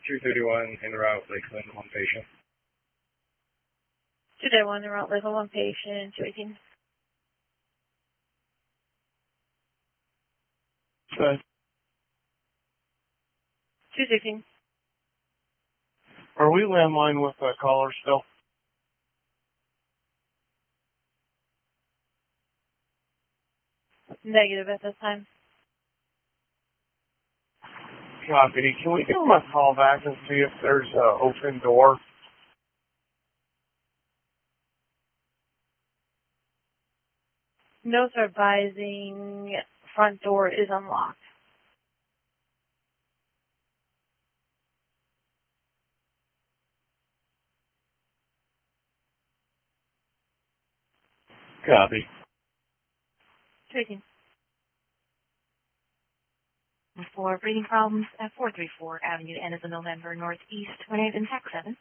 231 en route, Lakeland, one patient. 231 en route, Lakeland, one patient, 218. Good. 216. Are we landline with the caller still? Negative at this time. Copy. Can we give them a call back and see if there's an open door? Notes are advising front door is unlocked. Copy. 218. For breathing problems at 434 Avenue, N as in November, Northeast, when I have in TAC 7.